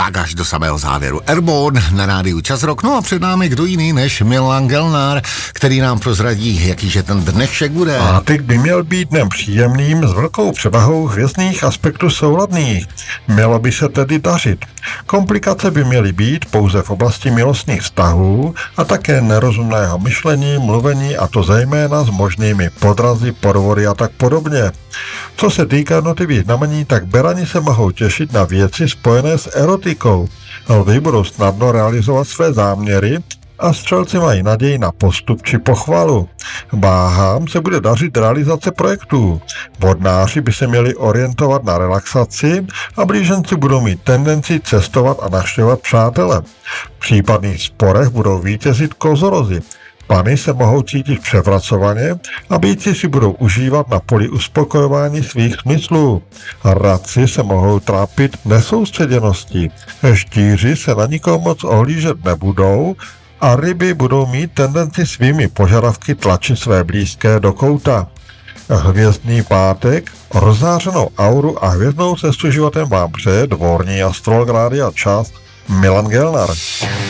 tak až do samého závěru. Airborne na rádiu Čas Rock. No a před námi kdo jiný než Milan Gelnár, který nám prozradí, jakýže ten dnešek bude. A teď by měl být dnem příjemným s velkou převahou hvězdných aspektů souladných. Mělo by se tedy dařit. Komplikace by měly být pouze v oblasti milostných vztahů a také nerozumného myšlení, mluvení, a to zejména s možnými podrazy, podvody a tak podobně. Co se týká jednotlivých znamení, tak berani se mohou těšit na věci spojené s erotikou. Lvi budou snadno realizovat své záměry a střelci mají naději na postup či pochvalu. Váhám se bude dařit realizace projektů. Vodnáři by se měli orientovat na relaxaci a blíženci budou mít tendenci cestovat a navštěvovat přátele. V případných sporech budou vítězit kozorozi. Pany se mohou cítit převracovaně a býci si budou užívat na poli uspokojování svých smyslů. Radci se mohou trápit nesoustředěností. Štíři se na nikoho moc ohlížet nebudou a ryby budou mít tendenci svými požadavky tlačit své blízké do kouta. Hvězdný pátek, rozzářenou auru a hvězdnou cestu životem vám přeje dvorní astrolog Rádia Čas Milan Gelnár.